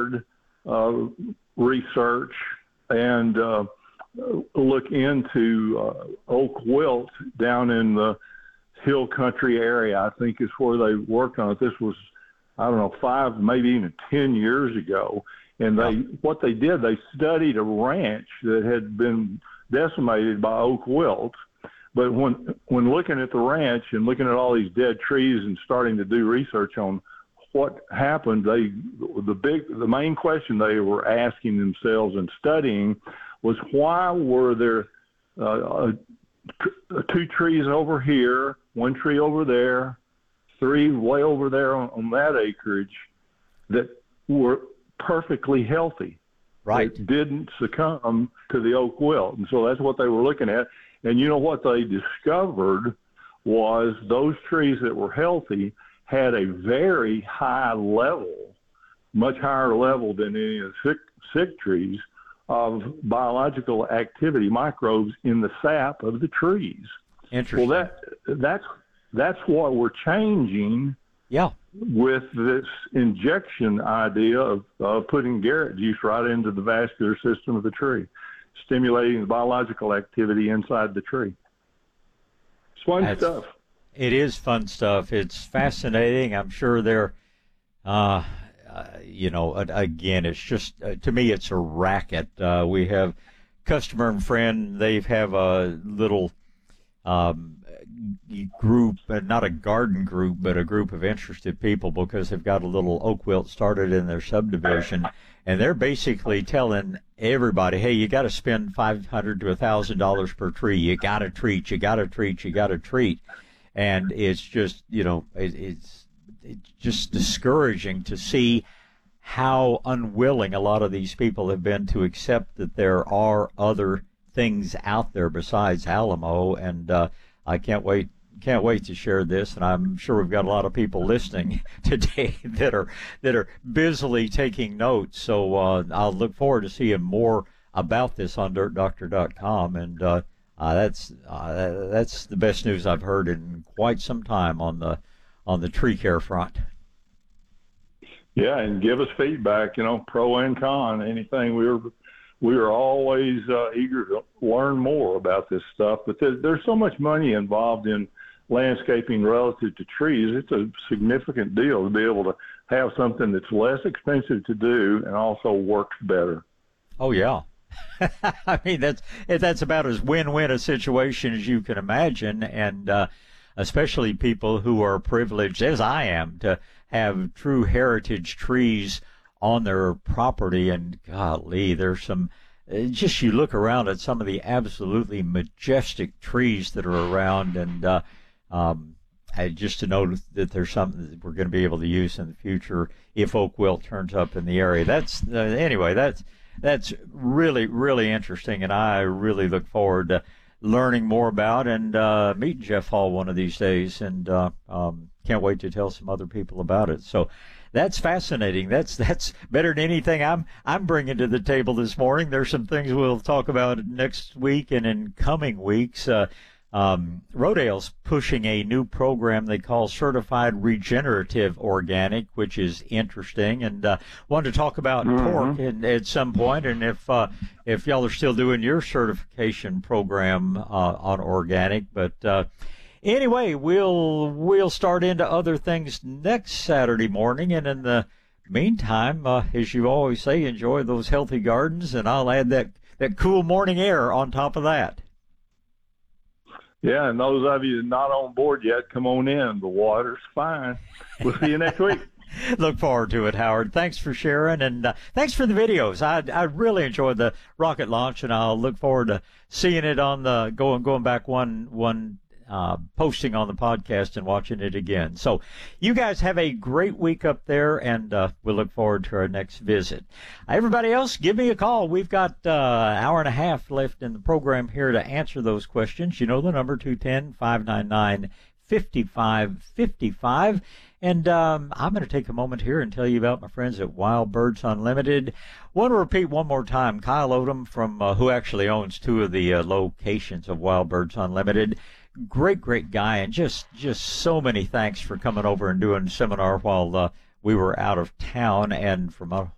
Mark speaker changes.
Speaker 1: sponsored research and look into oak wilt down in the Hill Country area. I think is where they worked on it. This was, I don't know, 5, maybe even 10 years ago. And what they did, they studied a ranch that had been decimated by oak wilt. But when looking at the ranch and looking at all these dead trees and starting to do research on what happened, the main question they were asking themselves and studying was, why were there 2 trees over here, 1 tree over there, 3 way over there on that acreage that were perfectly healthy,
Speaker 2: right?
Speaker 1: That didn't succumb to the oak wilt. And so that's what they were looking at. And you know what they discovered was those trees that were healthy had a very high level, much higher level than any of the sick trees, of biological activity, microbes in the sap of the trees.
Speaker 2: Interesting.
Speaker 1: Well, that's what we're changing.
Speaker 2: Yeah.
Speaker 1: With this injection idea of putting Garrett juice right into the vascular system of the tree, stimulating the biological activity inside the tree. It's fun stuff.
Speaker 2: It is fun stuff. It's fascinating. I'm sure they're, again, it's just, to me, it's a racket. We have customer and friend. They have a little group, not a garden group, but a group of interested people, because they've got a little oak wilt started in their subdivision, and they're basically telling everybody, hey, you got to spend $500 to $1,000 per tree. You got to treat, you got to treat, you got to treat. And it's just, it's just discouraging to see how unwilling a lot of these people have been to accept that there are other things out there besides Alamo. And I can't wait to share this, and I'm sure we've got a lot of people listening today that are busily taking notes. So I'll look forward to seeing more about this on DirtDoctor.com, and that's the best news I've heard in quite some time on the tree care front.
Speaker 1: Yeah, and give us feedback, pro and con, anything. We are always eager to learn more about this stuff, but there's so much money involved in landscaping relative to trees. It's a significant deal to be able to have something that's less expensive to do and also works better.
Speaker 2: Oh, yeah. I mean, that's about as win-win a situation as you can imagine, and especially people who are privileged, as I am, to have true heritage trees on their property. And golly, there's some, just you look around at some of the absolutely majestic trees that are around, and just to know that there's something that we're going to be able to use in the future if oak wilt turns up in the area. That's anyway, that's really, really interesting, and I really look forward to learning more about and meeting Jeff Hall one of these days, and can't wait to tell some other people about it. So that's fascinating. That's better than anything I'm bringing to the table this morning. There's some things we'll talk about next week and in coming weeks. Rodale's pushing a new program they call Certified Regenerative Organic, which is interesting, and wanted to talk about pork at some point, and if y'all are still doing your certification program on organic. But anyway, we'll start into other things next Saturday morning, and in the meantime, as you always say, enjoy those healthy gardens, and I'll add that cool morning air on top of that.
Speaker 1: Yeah, and those of you not on board yet, come on in. The water's fine. We'll see you next week.
Speaker 2: Look forward to it, Howard. Thanks for sharing, and thanks for the videos. I really enjoyed the rocket launch, and I'll look forward to seeing it on the going back one posting on the podcast and watching it again. So you guys have a great week up there, and we'll look forward to our next visit. Everybody else, give me a call. We've got an hour and a half left in the program here to answer those questions. You know the number, 210-599-5555. And I'm going to take a moment here and tell you about my friends at Wild Birds Unlimited. Want to repeat one more time, Kyle Odom, from who actually owns 2 of the locations of Wild Birds Unlimited. Great guy, and just so many thanks for coming over and doing a seminar while we were out of town, and from a